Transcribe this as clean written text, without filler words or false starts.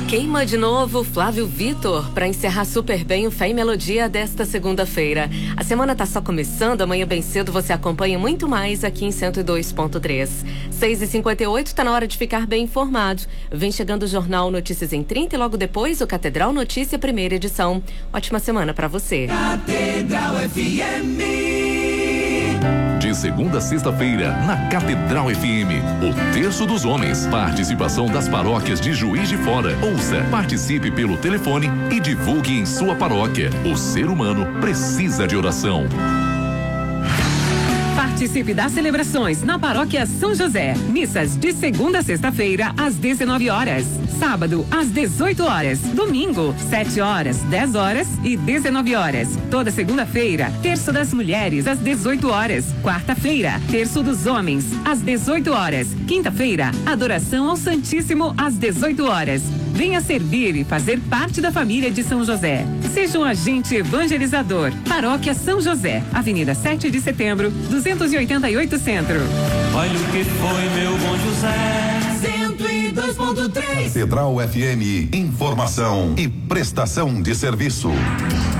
Queima de novo Flávio Vitor para encerrar super bem o Fé e Melodia desta segunda-feira. A semana tá só começando, amanhã bem cedo você acompanha muito mais aqui em 102.3. 6h58, tá na hora de ficar bem informado. Vem chegando o Jornal Notícias em 30 e logo depois o Catedral Notícia, primeira edição. Ótima semana para você. Catedral FM. De segunda a sexta-feira, na Catedral FM, o Terço dos Homens. Participação das paróquias de Juiz de Fora. Ouça, participe pelo telefone e divulgue em sua paróquia. O ser humano precisa de oração. Participe das celebrações na Paróquia São José. Missas de segunda a sexta-feira, às 19 horas. Sábado, às 18 horas. Domingo, 7 horas, 10 horas e 19 horas. Toda segunda-feira, Terço das Mulheres, às 18 horas. Quarta-feira, Terço dos Homens, às 18 horas. Quinta-feira, Adoração ao Santíssimo, às 18 horas. Venha servir e fazer parte da família de São José. Seja um agente evangelizador. Paróquia São José, Avenida 7 de Setembro, 288 Centro. Olha o que foi, meu bom José. 102.3. Catedral FM, informação e prestação de serviço.